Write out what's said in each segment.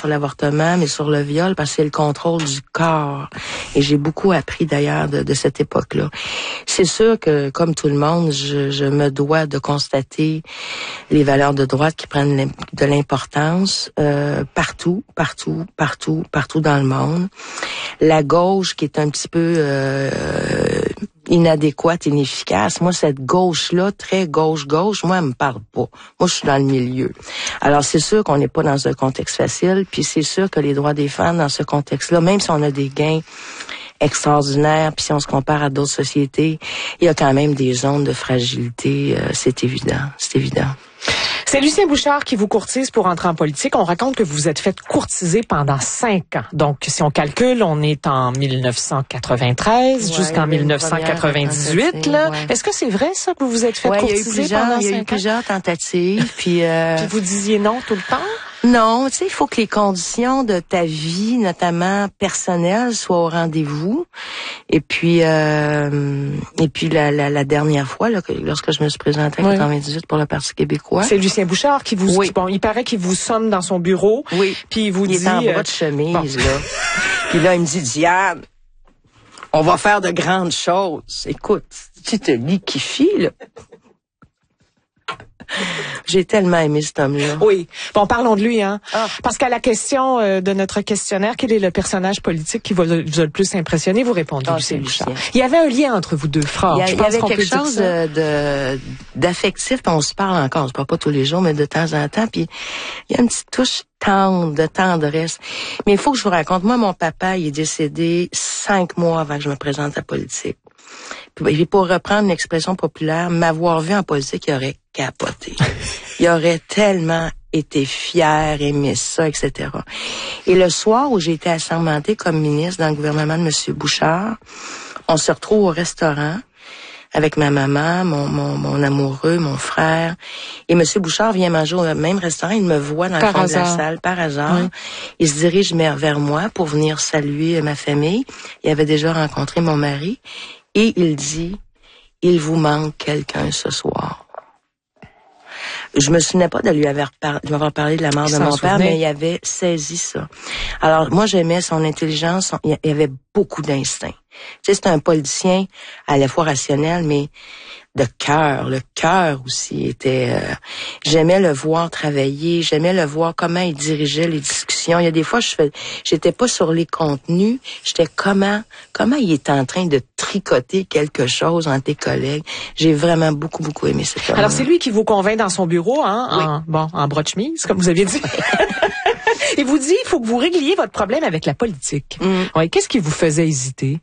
sur l'avortement, mais sur le viol, parce que c'est le contrôle du corps. Et j'ai beaucoup appris d'ailleurs de cette époque-là. C'est sûr que, comme tout le monde, je me dois de constater les valeurs de droite qui prennent de l'importance partout dans le monde. La gauche qui est un petit peu inadéquate, inefficace. Moi, cette gauche-là, très gauche, moi, elle me parle pas. Moi, je suis dans le milieu. Alors, c'est sûr qu'on n'est pas dans un contexte facile, puis c'est sûr que les droits des femmes dans ce contexte-là, même si on a des gains extraordinaires, puis si on se compare à d'autres sociétés, il y a quand même des zones de fragilité, c'est évident. C'est Lucien Bouchard qui vous courtise pour entrer en politique. On raconte que vous vous êtes fait courtiser pendant 5 ans. Donc, si on calcule, on est en 1993 jusqu'en 1998. Là. Ouais. Est-ce que c'est vrai, ça, que vous vous êtes fait courtiser pendant 5 ans? Il y a eu plusieurs tentatives. Puis vous disiez non tout le temps? Non, tu sais, il faut que les conditions de ta vie, notamment personnelle, soient au rendez-vous. Et puis la dernière fois, là, lorsque je me suis présentée en 98 pour le Parti québécois. C'est Lucien Bouchard qui vous... Bon, il paraît qu'il vous somme dans son bureau. Oui. Puis il vous dit... Il est en bras de chemise, là. Puis là, il me dit, Diane, on va faire de grandes choses. Écoute, tu te liquifies, là. J'ai tellement aimé cet homme-là. Oui. Bon, parlons de lui, hein. Ah. Parce qu'à la question de notre questionnaire, quel est le personnage politique qui vous a le plus impressionné, vous répondez Lucien Bouchard. Il y avait un lien entre vous deux, fort. Il y avait quelque chose d'affectif, puis on se parle encore, on se parle pas tous les jours, mais de temps en temps, puis il y a une petite touche tendre, de tendresse. Mais il faut que je vous raconte, moi, mon papa, il est décédé 5 mois avant que je me présente à la politique. Puis pour reprendre une expression populaire, m'avoir vu en politique, il aurait capoté. Il aurait tellement été fier, aimé ça, etc. Et le soir où j'ai été assermentée comme ministre dans le gouvernement de M. Bouchard, on se retrouve au restaurant avec ma maman, mon amoureux, mon frère. Et M. Bouchard vient manger au même restaurant. Il me voit dans le fond de la salle, par hasard. Oui. Il se dirige vers moi pour venir saluer ma famille. Il avait déjà rencontré mon mari. Et il dit, il vous manque quelqu'un ce soir. Je me souvenais pas de lui avoir parlé de la mort de mon père, mais il avait saisi ça. Alors, moi, j'aimais son intelligence, il y avait beaucoup d'instinct. Tu sais, c'est un politicien à la fois rationnel, mais de cœur. Le cœur aussi était... j'aimais le voir travailler, j'aimais le voir comment il dirigeait les discussions. Il y a des fois, j'étais pas sur les contenus, j'étais comment il est en train de tricoter quelque chose entre tes collègues. J'ai vraiment beaucoup aimé cet homme. Alors, c'est lui qui vous convainc dans son bureau, hein, en bras de chemise, comme vous aviez dit. Il vous dit, il faut que vous régliez votre problème avec la politique. Ouais, qu'est-ce qui vous faisait hésiter?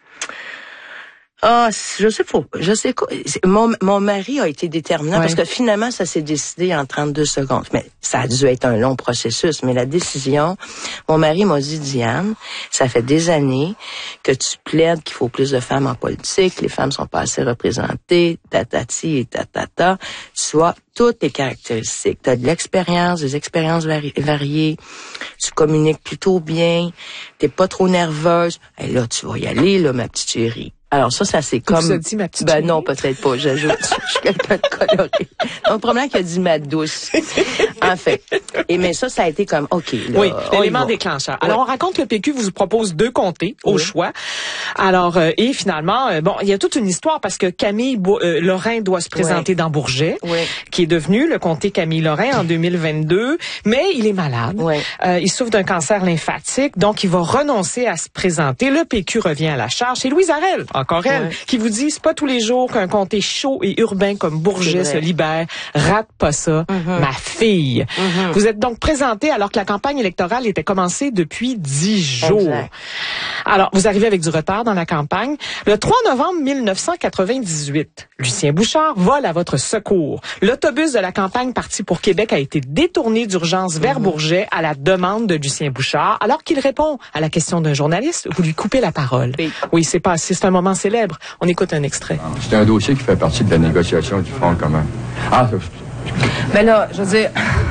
Ah, je sais quoi. Mon mari a été déterminant parce que finalement, ça s'est décidé en 32 secondes. Mais ça a dû être un long processus. Mais la décision, mon mari m'a dit, Diane, ça fait des années que tu plaides qu'il faut plus de femmes en politique, les femmes sont pas assez représentées, tatati et tatata. Tu as toutes tes caractéristiques. Tu as de l'expérience, des expériences variées. Tu communiques plutôt bien. T'es pas trop nerveuse. Et là, tu vas y aller, là, ma petite chérie. Alors ça c'est comme... Vous avez dit ma petite chérie? Non, peut-être pas, j'ajoute. Je suis quelqu'un de coloré. Donc, probablement qu'il a dit ma douce. En fait. Mais ça a été comme, OK, là. Oui, l'élément déclencheur. Alors, on raconte que le PQ vous propose 2 comtés au choix. Alors, et finalement, il y a toute une histoire parce que Camille Lorrain doit se présenter dans Bourget, qui est devenu le comté Camille Lorrain en 2022, mais il est malade. Il souffre d'un cancer lymphatique, donc il va renoncer à se présenter. Le PQ revient à la charge. C'est Louise Arel, encore elle, qui vous dit, c'est pas tous les jours qu'un comté chaud et urbain comme Bourget se libère. Rate pas ça, ma fille. Vous êtes donc présenté alors que la campagne électorale était commencée depuis 10 jours. Exact. Alors, vous arrivez avec du retard dans la campagne. Le 3 novembre 1998, Lucien Bouchard vole à votre secours. L'autobus de la campagne parti pour Québec a été détourné d'urgence vers Bourget à la demande de Lucien Bouchard. Alors qu'il répond à la question d'un journaliste, vous lui coupez la parole. Oui, c'est un moment célèbre. On écoute un extrait. C'est un dossier qui fait partie de la négociation du Front commun. Mais là, je veux dire,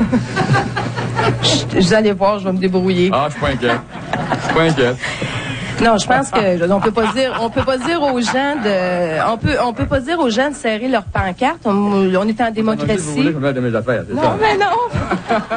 vous allez voir, je vais me débrouiller. Je suis pas inquiète. Non, je pense que on peut pas dire aux gens de serrer leur pancarte. On est en démocratie. Si vous voulez, je vais mettre de mes affaires. Non, mais non.